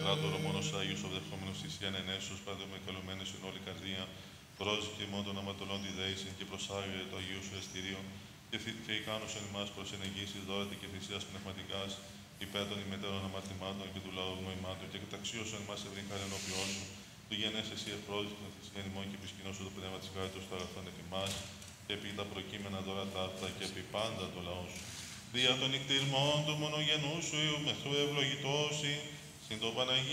Παντοκράτορο, μόνος Άγιος, ο δεχόμενος θυσίαν ενέσεως, πάντε με καλωμένες εν όλη καρδία, πρόσδικε ημών των αματολών τη δέησιν και προσάγε το Αγίου σου εστηρίο, και ικάνωσον ημάς προς ενεγγύσεις δόρατη και θυσίας πνευματικάς, υπέρ των ημετέρων αμαρτημάτων και του λαού νοημάτων, και καταξίωσον ημάς ευρύχαρ ενώπιόν σου, του γενές εσύ ευπρόσδεκτον θυσίαν ημών και επισκηνώσου το πνεύμα της χάριτος του αγαθών επί μας, και επί τα προκείμενα δώρατά αυτά και επί πάντα το λαό σου. Δια των νυκτήρμων του μονογενού σου, Υιού μεθού ευλογητώσει, συν το Παναγί